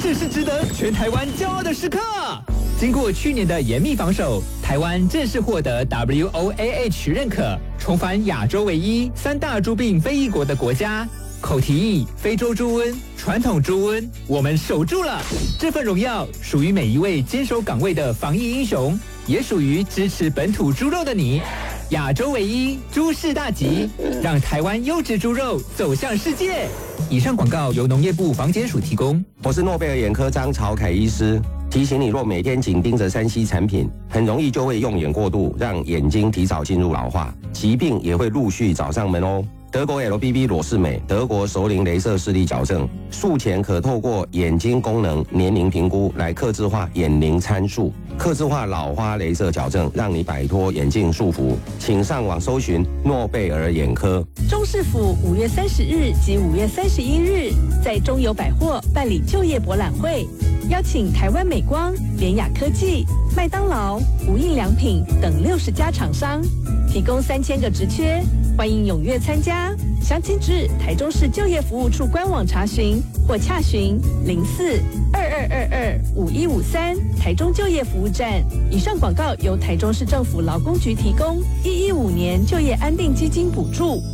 这是值得全台湾骄傲的时刻。经过去年的严密防守，台湾正式获得 WOAH 认可，重返亚洲唯一3大猪病非裔国的国家。口蹄疫、非洲猪瘟、传统猪瘟，我们守住了。这份荣耀属于每一位坚守岗位的防疫英雄，也属于支持本土猪肉的你。亚洲唯一，猪市大吉，让台湾优质猪肉走向世界。以上广告由农业部防检署提供。 我是诺贝尔眼科张朝凯医师，提醒你，若每天紧盯着3C 产品，很容易就会用眼过度，让眼睛提早进入老化，疾病也会陆续找上门哦。德国 LBB 裸视美，德国熟龄雷射视力矫正，术前可透过眼睛功能年龄评估来客制化眼龄参数，客制化老花雷射矫正，让你摆脱眼镜束缚。请上网搜寻诺贝尔眼科。 中市府5月30日及5月31日在中友百货办理就业博览会，邀请台湾美光、联雅科技、麦当劳、无印良品等60家厂商，提供3000个职缺，欢迎踊跃参加。详情至台中市就业服务处官网查询或洽询04-2222-5153台中就业服务站。以上广告由台中市政府劳工局提供，115年就业安定基金补助。